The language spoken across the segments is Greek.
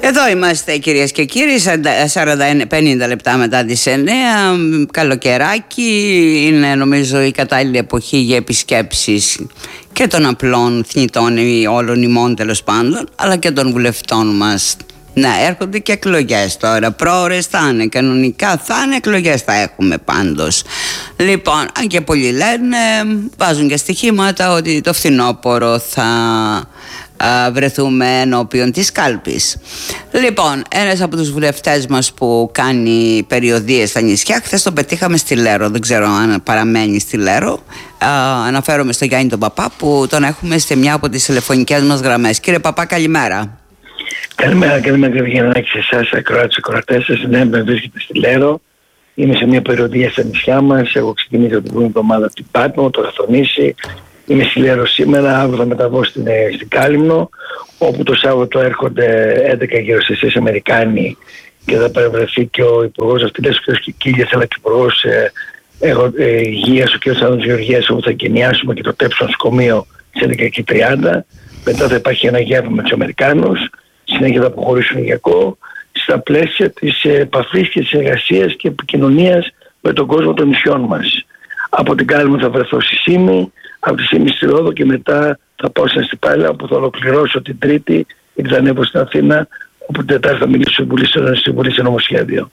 Εδώ είμαστε κυρίες και κύριοι, 50 λεπτά μετά τις 9, καλοκαιράκι, είναι νομίζω η κατάλληλη εποχή για επισκέψεις και των απλών θνητών ή όλων ημών τέλος πάντων, αλλά και των βουλευτών μας. Ναι, έρχονται και εκλογές τώρα, πρόωρες θα είναι, κανονικά θα είναι, εκλογές θα έχουμε πάντως. Λοιπόν, αν και πολλοί λένε, βάζουν και στοιχήματα ότι το φθινόπωρο θα βρεθούμε ενώπιον της κάλπης. Λοιπόν, ένας από τους βουλευτές μας που κάνει περιοδίες στα νησιά, χθες τον πετύχαμε στη Λέρο, δεν ξέρω αν παραμένει στη Λέρο. Αναφέρομαι στο Γιάννη τον Παπά, που τον έχουμε σε μια από τις τηλεφωνικές μας γραμμές. Κύριε Παπά, καλημέρα. Καλημέρα Ευγενάκη, σε εσάς, ακροατές σας. Ναι, με βρίσκεται στη Λέρο. Είμαι σε μια περιοδία στα νησιά μας. Έχω ξεκινήσει την προηγούμενη εβδομάδα την Πάτμο, το Ραθονήσι. Είμαι στη Λέρο σήμερα, αύριο θα μεταβώ στην Κάλυμνο, όπου το Σάββατο έρχονται 11 γερουσιαστές Αμερικάνοι και θα παρευρεθεί και ο Υπουργός Αυτιλίας, ο κ. Κικίλιας, αλλά και ο Υπουργός Υγείας, ο κ. Άνδρος Γεωργίας, όπου θα εγκαινιάσουμε και το τέψο νοσοκομείο στις 11:30. Μετά θα υπάρχει ένα γεύμα με τους Αμερικάνους. Συνέχεια θα αποχωρήσουν Ιακώ στα πλαίσια της επαφής και της εργασίας και επικοινωνίας με τον κόσμο των νησιών μας. Από την Κάλυμνο θα βρεθώ στη Σύμη, από τη Σύμη στη Ρόδο και μετά θα πάω στην Αστυπάλαια, όπου θα ολοκληρώσω την Τρίτη και θα ανέβω στην Αθήνα, όπου την Τετάρτη θα μιλήσω στη Βουλή σε νομοσχέδιο.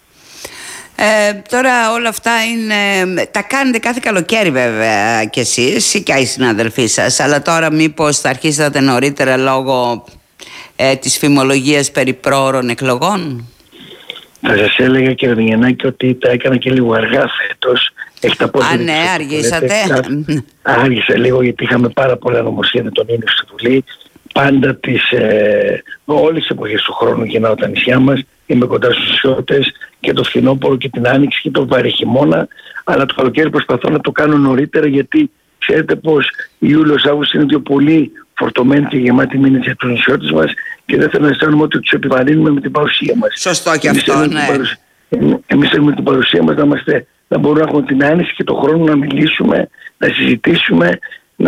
Τώρα όλα αυτά τα κάνετε κάθε καλοκαίρι βέβαια κι εσείς και οι συναδελφοί σας, αλλά τώρα μήπως θα αρχίσετε νωρίτερα λόγω της φημολογίας περί πρόωρων εκλογών? Θα σας έλεγα, κύριε Βηγενάκη, ότι τα έκανα και λίγο αργά φέτος. Ναι, αργήσατε. Άργησα λίγο, γιατί είχαμε πάρα πολλά νομοσχέδια τον Ιούνιο στη Βουλή. Πάντα όλες τις εποχές του χρόνου γυρνάω τα νησιά μας. Είμαι κοντά στους νησιώτες και το φθινόπωρο και την άνοιξη και το βαρεχειμώνα. Αλλά το καλοκαίρι προσπαθώ να το κάνω νωρίτερα, γιατί ξέρετε πως Ιούλιος-Αύγουστος είναι δύο πολύ φορτωμένοι και γεμάτοι μήνες για τους νησιώτες μας και δεν θέλω να αισθάνομαι ότι τους επιβαρύνουμε με την παρουσία μας. Σωστό και αυτό, ναι. Εμείς θέλουμε την παρουσία μας να μπορούμε να έχουμε την άνεση και τον χρόνο να μιλήσουμε, να συζητήσουμε,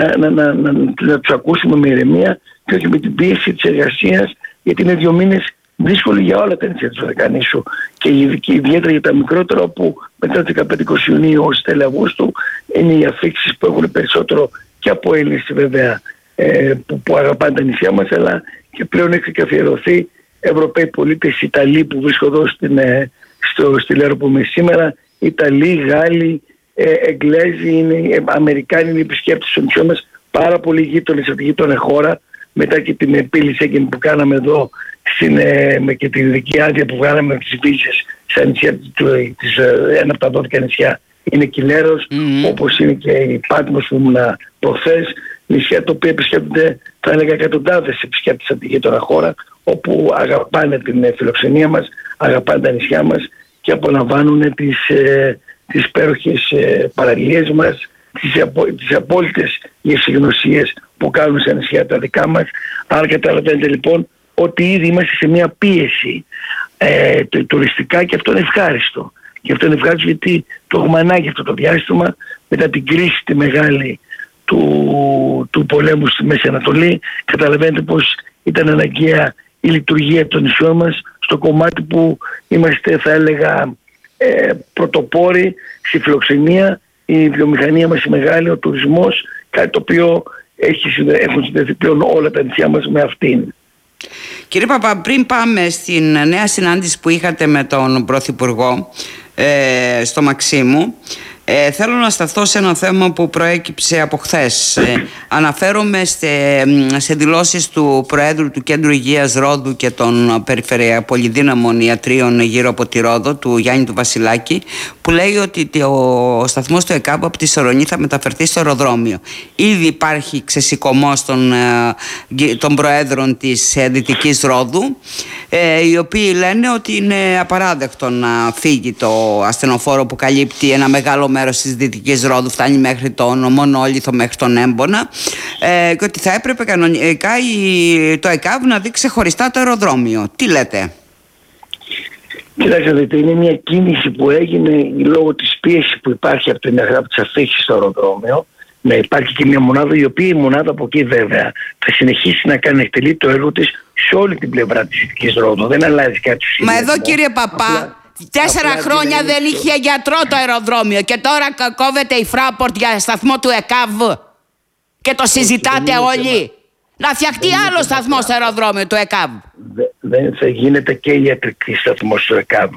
να τους ακούσουμε με ηρεμία και όχι με την πίεση της εργασίας, γιατί είναι 2 μήνες δύσκολοι για όλα τα νησιά του Βαρκανήσου και ιδιαίτερα για τα μικρότερα, όπου μετά τις 15-20 Ιουνίου ως τέλη Αυγούστου είναι οι αφήξεις που έχουν περισσότερο και από Έλληνες βέβαια που αγαπάνε τα νησιά μας, αλλά και πλέον έχει καθιερωθεί Ευρωπαίοι πολίτες, Ιταλοί που βρίσκονται εδώ στη Λέρο που είμαι σήμερα, Ιταλοί, Γάλλοι, Εγγλέζοι, Αμερικάνοι είναι οι επισκέπτες στο νησιό μας, πάρα πολλοί γείτονες από τη γείτονα χώρα, μετά και την επίλυση εκείνη που κάναμε εδώ και την ειδική άδεια που βγάλαμε με τις βίζες στα νησιά, ένα από τα 12 νησιά είναι και η Λέρος, όπως είναι και η Πάτμος που ήμουν προχθές, νησιά τα οποία επισκέπτονται, θα έλεγα, εκατοντάδες επισκέπτες από τη γείτονα χώρα, όπου αγαπάνε την φιλοξενία μας, αγαπάνε τα νησιά μας και απολαμβάνουν τις υπέροχες παραλίες μας, τις απόλυτες γευσηγνωσίες που κάνουν στα νησιά τα δικά μας. Άρα καταλαβαίνετε λοιπόν ότι ήδη είμαστε σε μια πίεση τουριστικά, και αυτό είναι ευχάριστο. Και αυτό είναι ευχάριστο, γιατί το έχουμε ανάγκη αυτό το διάστημα μετά την κρίση τη μεγάλη του πολέμου στη Μέση Ανατολή. Καταλαβαίνετε πως ήταν αναγκαία η λειτουργία των νησιών μας στο κομμάτι που είμαστε, θα έλεγα, πρωτοπόροι στη φιλοξενία, η βιομηχανία μας η μεγάλη, ο τουρισμός, κάτι το οποίο έχουν συνδεθεί πλέον όλα τα νησιά μας με αυτήν. Κύριε Παπά, πριν πάμε στην νέα συνάντηση που είχατε με τον Πρωθυπουργό στο Μαξίμου, θέλω να σταθώ σε ένα θέμα που προέκυψε από χθες. Αναφέρομαι σε δηλώσεις του Προέδρου του Κέντρου Υγείας Ρόδου και των πολυδύναμων ιατρίων γύρω από τη Ρόδο, του Γιάννη του Βασιλάκη, που λέει ότι ο σταθμός του ΕΚΑΒ από τη Σορονή θα μεταφερθεί στο αεροδρόμιο. Ήδη υπάρχει ξεσηκωμός των Προέδρων της Δυτικής Ρόδου, οι οποίοι λένε ότι είναι απαράδεκτο να φύγει το ασθενοφόρο που καλύπτει ένα μεγάλο μέρος της Δυτικής Ρόδου, φτάνει μέχρι τον Μονόλιθο, μέχρι τον Έμπονα, και ότι θα έπρεπε κανονικά το ΕΚΑΒ να δει ξεχωριστά το αεροδρόμιο. Τι λέτε? Κοιτάξτε, δείτε, είναι μια κίνηση που έγινε λόγω της πίεσης που υπάρχει από τις αφήξεις στο αεροδρόμιο. να υπάρχει και μια μονάδα, η οποία η μονάδα από εκεί βέβαια θα συνεχίσει να κάνει, να εκτελεί το έργο της σε όλη την πλευρά της Δυτικής Ρόδου. Δεν αλλάζει κάτι. Μα εδώ, κύριε Παπά, 4 χρόνια δεν είχε γιατρό το αεροδρόμιο και τώρα κόβεται η Fraport για σταθμό του ΕΚΑΒ και το συζητάτε όλοι. Να φτιαχτεί άλλο σταθμό στο αεροδρόμιο του ΕΚΑΒ. Δεν θα γίνεται και ιατρική σταθμό στο ΕΚΑΒ.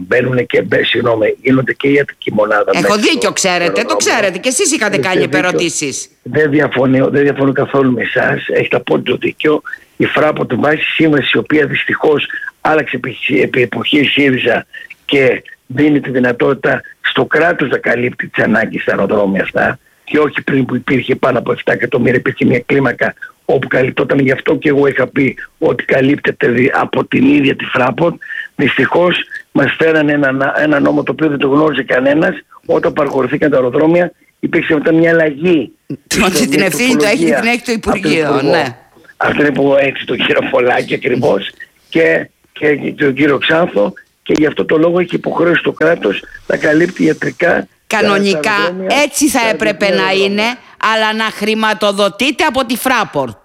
Γίνονται και ιατρική μονάδα. Έχω δίκιο, ξέρετε. Το ξέρετε. Και εσείς είχατε κάνει επερωτήσεις. Δεν διαφωνώ καθόλου με εσάς. Έχετε απόλυτο δίκιο. Η Fraport βάσει σύμβαση, η οποία δυστυχώς άλλαξε επί εποχή ΣΥΡΙΖΑ και δίνει τη δυνατότητα στο κράτος να καλύπτει τις ανάγκες στα αεροδρόμια αυτά, και όχι πριν που υπήρχε πάνω από 7 εκατομμύρια, υπήρχε μια κλίμακα όπου καλυπτόταν. Γι' αυτό και εγώ είχα πει ότι καλύπτεται από την ίδια τη Fraport. Δυστυχώς μας φέρανε ένα νόμο το οποίο δεν το γνώριζε κανένας. Όταν παραχωρηθήκαν τα αεροδρόμια, υπήρξε μετά μια αλλαγή. Ότι την ευθύνη το έχει το Υπουργείο. Ναι. Αυτό είναι που έτσι τον κύριο Φωλάκη ακριβώς και τον κύριο Ξάνθο, και γι' αυτό το λόγο έχει υποχρέωση το κράτος να καλύπτει ιατρικά. Κανονικά έτσι θα έπρεπε να είναι, αλλά να χρηματοδοτείται από τη Fraport.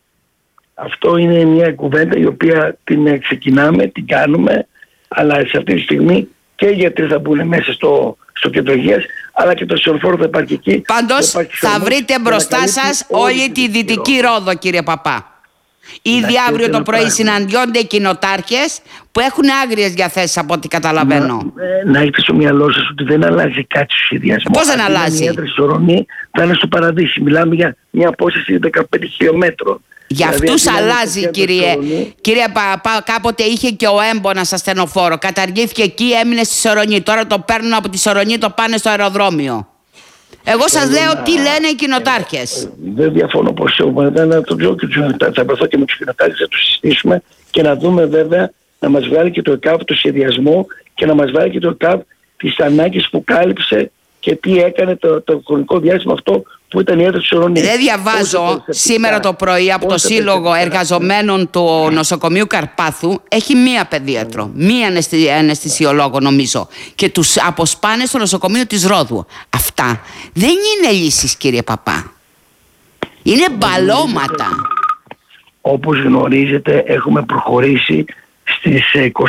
Αυτό είναι μια κουβέντα η οποία την ξεκινάμε, την κάνουμε, αλλά σε αυτή τη στιγμή και οι γιατροί θα μπουν μέσα στο κέντρο υγείας, αλλά και το σιωρφόρο θα υπάρχει εκεί. Πάντως θα βρείτε μπροστά σας όλη τη Δυτική Ρόδο, κύριε Παπά. Ήδη αύριο το πρωί συναντιόνται οι κοινοτάρχες που έχουν άγριες διαθέσεις από ό,τι καταλαβαίνω. Να έχετε στο μυαλό σας ότι δεν αλλάζει κάτι στο σχεδιασμό. Πώς δεν αλλάζει? Η έδραση ορονή θα είναι στο Παραδείσι. Μιλάμε για μια απόσταση 15 χιλιόμετρων. Για αυτούς αλλάζει, κύριε Παπά. Κάποτε είχε και ο Έμπονας ασθενοφόρο. Καταργήθηκε εκεί, έμεινε στη Σορονή. Τώρα το παίρνουν από τη Σορονή, το πάνε στο αεροδρόμιο. Εγώ σας λέω τι λένε οι κοινοτάρχες. Δεν διαφωνώ πως να το λέω και θα βρεθώ και με τους κοινοτάρχες, θα τους συζητήσουμε και να δούμε βέβαια να μας βγάλει και το ΕΚΑΒ το σχεδιασμό και να μας βγάλει και το ΕΚΑΒ τις ανάγκες που κάλυψε και τι έκανε το χρονικό διάστημα αυτό που ήταν η έδρα της Ορονής. Δεν διαβάζω σήμερα το πρωί από το Σύλλογο Εργαζομένων του Νοσοκομείου Καρπάθου, έχει μία παιδίατρο, μία αναισθησιολόγο νομίζω, και τους αποσπάνε στο νοσοκομείο της Ρόδου. Αυτά δεν είναι λύσεις, κύριε Παπά. Είναι μπαλώματα. Όπως γνωρίζετε έχουμε προχωρήσει στις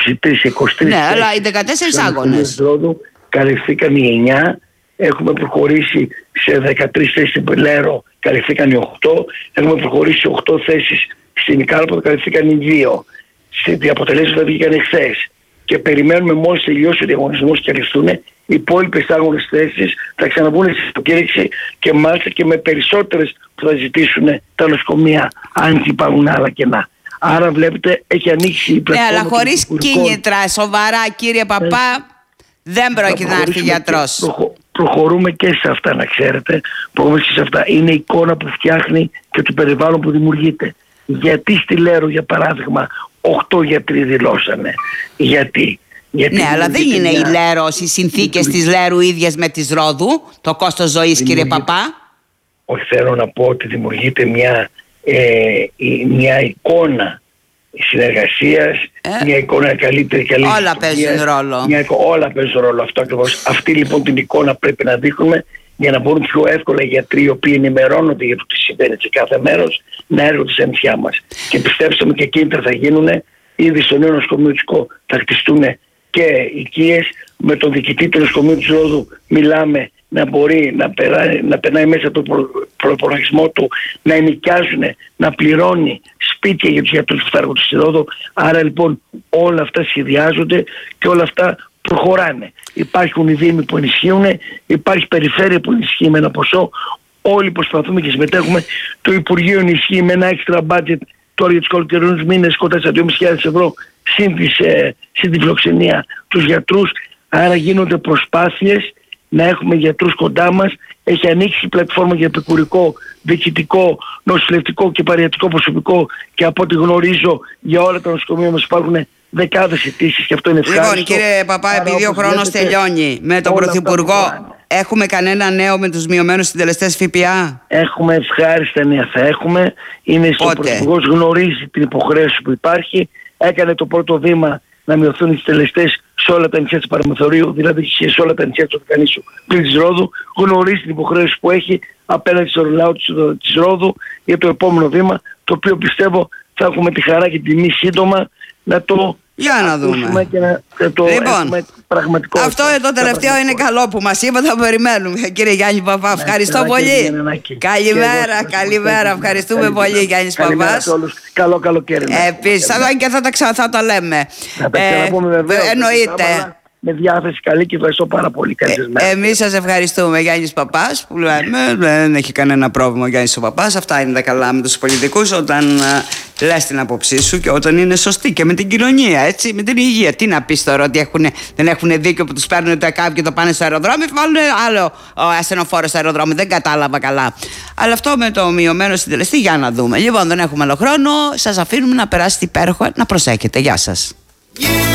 23. Ναι, αλλά οι 14 άγονες. Ρόδου καλυφθήκαν οι 9. Έχουμε προχωρήσει σε 13 θέσεις στην Πελέρο, καλυφθήκαν οι 8. Έχουμε προχωρήσει σε 8 θέσεις στην Κάρπο, καλυφθήκαν οι 2. Οι αποτελέσματα βγήκαν εχθές. Και περιμένουμε μόλις τελειώσει ο διαγωνισμός και καλυφθούν, οι υπόλοιπες άγονες θέσεις θα ξαναβούν στη στοκήρυξη και μάλιστα και με περισσότερες που θα ζητήσουν τα νοσοκομεία, αν υπάρχουν άλλα κενά. Άρα βλέπετε έχει ανοίξει η πλατφόρμα. Ναι, αλλά χωρίς κίνητρα σοβαρά, κύριε Παπά, δεν πρόκειται να έρθει γιατρός. Προχωρούμε και σε αυτά, να ξέρετε. Προχωρούμε και σε αυτά. Είναι η εικόνα που φτιάχνει και το περιβάλλον που δημιουργείται. Γιατί στη Λέρο, για παράδειγμα, 8 γιατροί δηλώσανε. Γιατί ναι, αλλά δεν είναι η Λέρος, οι συνθήκες της Λέρου ίδιες με τις Ρόδου, το κόστος ζωής, κύριε Παπά. Όχι, θέλω να πω ότι δημιουργείται μια εικόνα συνεργασίας, μια εικόνα καλύτερη. Όλα παίζουν ρόλο. Όλα παίζουν ρόλο, αυτό ακριβώς. Αυτή λοιπόν την εικόνα πρέπει να δείχνουμε για να μπορούν πιο εύκολα οι γιατροί, οι οποίοι ενημερώνονται για το τι συμβαίνει σε κάθε μέρος, να έρχονται σε νησιά μας. Και πιστέψαμε και κίνητρα θα γίνουν. Ήδη στο νέο νοσοκομείο της ΚΟ θα χτιστούν και οικίες. Με τον διοικητή του νοσοκομείου της Ρόδου μιλάμε να μπορεί να περνάει μέσα το προπολογισμό του, να ενοικιάζουν, να πληρώνει σπίτια για τους γιατρούς που θα έρχονται στη Ρόδο. Άρα λοιπόν όλα αυτά σχεδιάζονται και όλα αυτά προχωράνε. Υπάρχουν οι δήμοι που ενισχύουν, υπάρχει περιφέρεια που ενισχύει με ένα ποσό. Όλοι προσπαθούμε και συμμετέχουμε. Το Υπουργείο ενισχύει με ένα extra budget τώρα για τους καλοκαιρινούς μήνες κοντά στα 2.500 ευρώ συν τη φιλοξενία τους γιατρούς. Άρα γίνονται προσπάθειες να έχουμε γιατρούς κοντά μας. Έχει ανοίξει η πλατφόρμα για επικουρικό, διοικητικό, νοσηλευτικό και παριατρικό προσωπικό και από ό,τι γνωρίζω για όλα τα νοσοκομεία μας υπάρχουν δεκάδες αιτήσεις και αυτό είναι ευχάριστο. Λοιπόν, κύριε Παπά, επειδή ο χρόνος τελειώνει, με τον Πρωθυπουργό έχουμε κανένα νέο με τους μειωμένους συντελεστές ΦΠΑ? Έχουμε ευχάριστα νέα, θα έχουμε. Είναι στον Πρωθυπουργός, γνωρίζει την υποχρέωση που υπάρχει. Έκανε το πρώτο βήμα να μειωθούν οι συντελεστές σε όλα τα νησιά της Παραμεθορίου, δηλαδή και σε όλα τα νησιά της Οδεκανήσου πριν της Ρόδου, γνωρίζει την υποχρέωση που έχει απέναντι στο λαό της Ρόδου για το επόμενο βήμα, το οποίο πιστεύω θα έχουμε τη χαρά και την τιμή σύντομα να το ακούσουμε και να το έχουμε πραγματικό. Αυτό το τελευταίο είναι καλό που μας είπα, θα περιμένουμε. Κύριε Γιάννη Παπά, ευχαριστώ πολύ. Καλημέρα, ευχαριστούμε πολύ Γιάννης Παπάς. Καλό καλοκαίρι. Επίσης, και θα τα λέμε. Θα τα ξαναπούμε βεβαίως. Εννοείται. Με διάθεση καλή και ευχαριστώ πάρα πολύ. Εμείς σας ευχαριστούμε, Γιάννης Παπάς, που λέμε, δεν έχει κανένα πρόβλημα ο Γιάννης ο Παπάς. Αυτά είναι τα καλά με τους πολιτικούς, όταν λες την άποψή σου και όταν είναι σωστή και με την κοινωνία, έτσι, με την υγεία. Τι να πεις τώρα, ότι δεν έχουν δίκιο που τους παίρνουν τα κάποιοι και το πάνε στο αεροδρόμιο, βάλουν άλλο ασθενοφόρο στο αεροδρόμιο. Δεν κατάλαβα καλά. Αλλά αυτό με το μειωμένο συντελεστή, για να δούμε. Λοιπόν, δεν έχουμε άλλο χρόνο. Σας αφήνουμε να περάσετε υπέροχα, να προσέχετε. Γεια σας.